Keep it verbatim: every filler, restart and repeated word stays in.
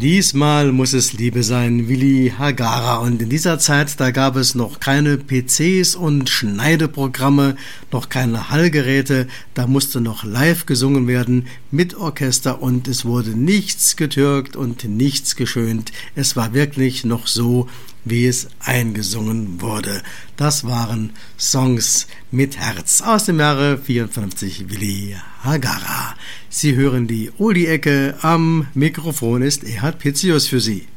Diesmal muss es Liebe sein, Willi Hagara. Und in dieser Zeit, da gab es noch keine P Cs und Schneideprogramme, noch keine Hallgeräte. Da musste noch live gesungen werden mit Orchester und es wurde nichts getürkt und nichts geschönt. Es war wirklich noch so, wie es eingesungen wurde. Das waren Songs mit Herz aus dem Jahre vierundfünfzig, Willi Hagara. Sie hören die Oldie-Ecke, am Mikrofon ist Erhard Pitzius für Sie.